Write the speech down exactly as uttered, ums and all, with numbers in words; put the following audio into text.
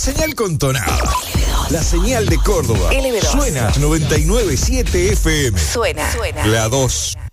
Señal con tonada. La señal de Córdoba. L B dos. Suena noventa y nueve punto siete F M. Suena. Suena. La dos.